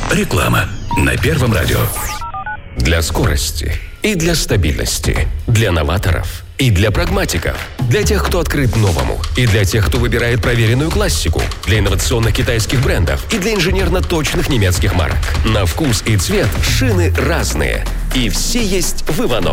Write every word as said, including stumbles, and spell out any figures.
Реклама на Первом радио. Для скорости и для стабильности, для новаторов и для прагматиков, для тех, кто открыт новому, и для тех, кто выбирает проверенную классику, для инновационных китайских брендов и для инженерно-точных немецких марок. На вкус и цвет шины разные, и все есть в Иваново.